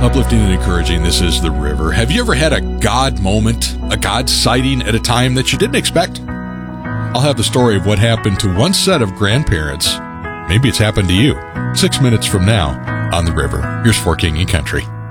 Uplifting and encouraging, this is The River. Have you ever had a God moment, a God sighting at a time that you didn't expect? I'll have the story of what happened to one set of grandparents. Maybe it's happened to you. 6 minutes from now on The River. Here's For King and Country.